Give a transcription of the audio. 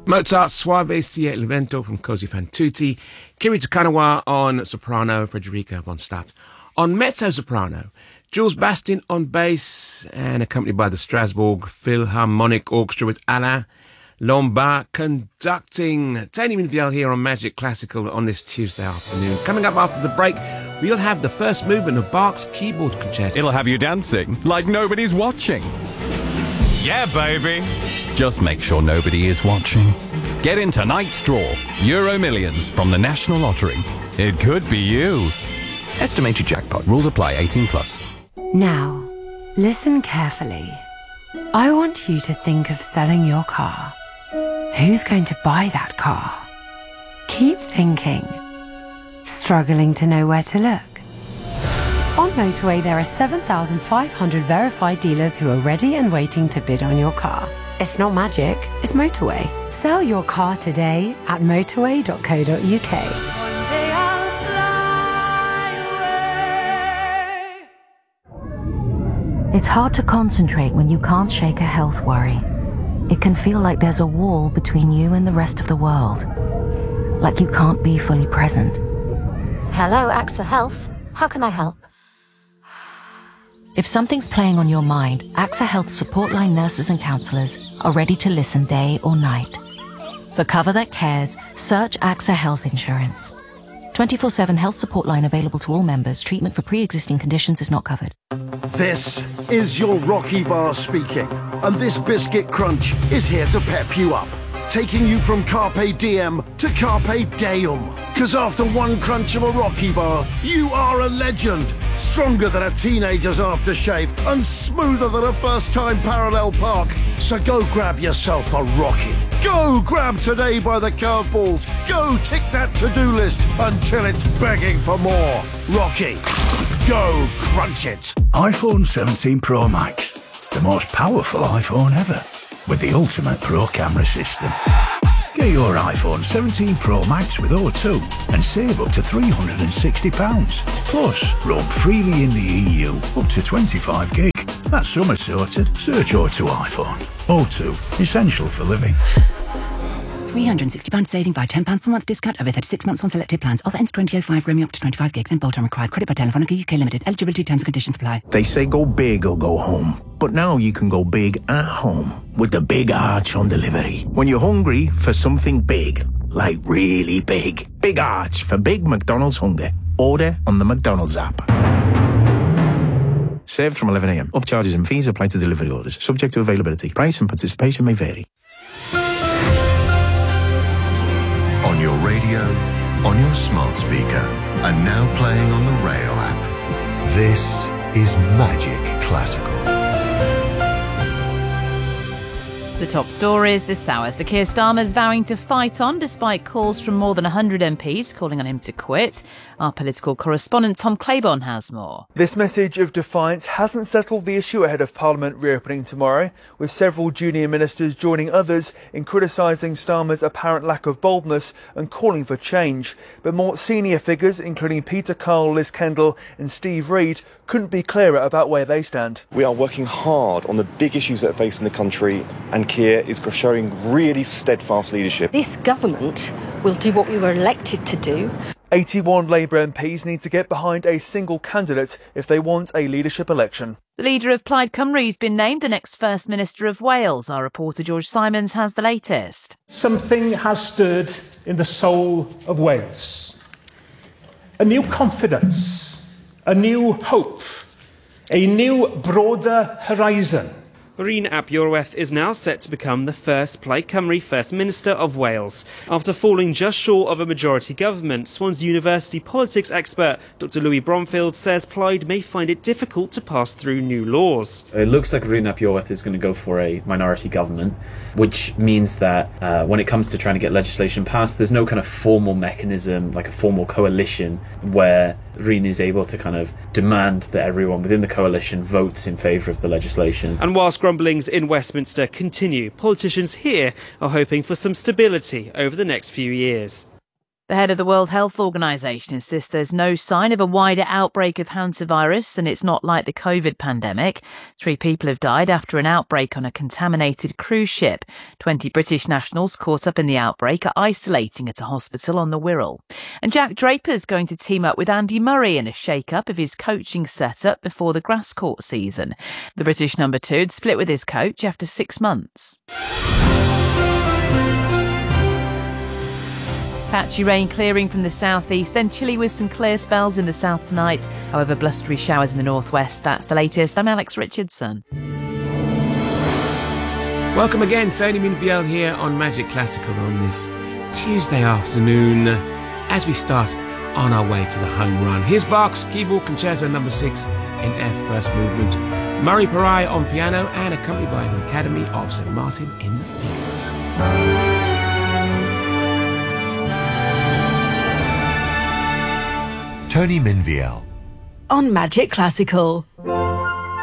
Mozart, Suave sia il vento from Così fan tutti. Kirito Kanawa on soprano, Federica von Stadt on mezzo-soprano, Jules Bastin on bass, and accompanied by the Strasbourg Philharmonic Orchestra with Alain Lombard conducting. Tony Minviel here on Magic Classical on this Tuesday afternoon. Coming up after the break, we'll have the first movement of Bach's keyboard concerto. It'll have you dancing like nobody's watching. Yeah, baby. Just make sure nobody is watching. Get in tonight's draw. Euro Millions from the National Lottery. It could be you. Estimated jackpot. Rules apply. 18 plus. Now, listen carefully. I want you to think of selling your car. Who's going to buy that car? Keep thinking. Struggling to know where to look? On Motorway, there are 7,500 verified dealers who are ready and waiting to bid on your car. It's not magic, it's Motorway. Sell your car today at motorway.co.uk. It's hard to concentrate when you can't shake a health worry. It can feel like there's a wall between you and the rest of the world. Like you can't be fully present. Hello, AXA Health. How can I help? If something's playing on your mind, AXA Health support line nurses and counsellors are ready to listen day or night. For cover that cares, search AXA Health Insurance. 24/7 health support line available to all members. Treatment for pre-existing conditions is not covered. This is your Rocky Bar speaking, and this biscuit crunch is here to pep you up, taking you from Carpe Diem to Carpe Deum. Because after one crunch of a Rocky Bar, you are a legend. Stronger than a teenager's aftershave and smoother than a first-time parallel park. So go grab yourself a Rocky. Go grab today by the curveballs. Go tick that to-do list until it's begging for more. Rocky, go crunch it. iPhone 17 Pro Max, the most powerful iPhone ever, with the ultimate pro camera system. Get your iPhone 17 Pro Max with O2 and save up to £360. Plus, roam freely in the EU up to 25 gig. That's summer sorted. Search O2 iPhone. O2, essential for living. £360 saving via £10 per month discount over 36 months on selected plans. Offer ends 2005, roaming up to 25 gig, then bolt-on required. Credit by Telefonica UK Limited. Eligibility terms and conditions apply. They say go big or go home. But now you can go big at home with the Big Arch on delivery. When you're hungry for something big, like really big, Big Arch for big McDonald's hunger. Order on the McDonald's app. Served from 11 a.m. Upcharges and fees apply to delivery orders. Subject to availability. Price and participation may vary. On your radio, on your smart speaker, and now playing on the Rail app. This is Magic Classical. The top stories this hour. Sir Keir Starmer's vowing to fight on despite calls from more than 100 MPs calling on him to quit. Our political correspondent Tom Claiborne has more. This message of defiance hasn't settled the issue ahead of Parliament reopening tomorrow, with several junior ministers joining others in criticising Starmer's apparent lack of boldness and calling for change. But more senior figures, including Peter Kyle, Liz Kendall and Steve Reid, couldn't be clearer about where they stand. We are working hard on the big issues that are facing the country, and Keir is showing really steadfast leadership. This government will do what we were elected to do. 81 Labour MPs need to get behind a single candidate if they want a leadership election. The leader of Plaid Cymru has been named the next First Minister of Wales. Our reporter George Simons has the latest. Something has stirred in the soul of Wales. A new confidence, a new hope, a new broader horizon. Rhun ap Iorwerth is now set to become the first Plaid Cymru First Minister of Wales. After falling just short of a majority government, Swansea University politics expert Dr Louis Bromfield says Plaid may find it difficult to pass through new laws. It looks like Rhun ap Iorwerth is going to go for a minority government, which means that when it comes to trying to get legislation passed, there's no kind of formal mechanism, like a formal coalition, where Rhun is able to kind of demand that everyone within the coalition votes in favour of the legislation. And whilst grumblings in Westminster continue, politicians here are hoping for some stability over the next few years. The head of the World Health Organization insists there's no sign of a wider outbreak of hantavirus, and it's not like the COVID pandemic. 3 people have died after an outbreak on a contaminated cruise ship. 20 British nationals caught up in the outbreak are isolating at a hospital on the Wirral. And Jack Draper's going to team up with Andy Murray in a shake-up of his coaching setup before the grass court season. The British number 2 had split with his coach after 6 months. Patchy rain clearing from the southeast, then chilly with some clear spells in the south tonight. However, blustery showers in the northwest. That's the latest. I'm Alex Richardson. Welcome again, Tony Minfield here on Magic Classical on this Tuesday afternoon as we start on our way to the home run. Here's Bach's Keyboard Concerto No. 6 in F first movement. Murray Parai on piano and accompanied by the Academy of St Martin in the Fields. Tony Minviel on Magic Classical.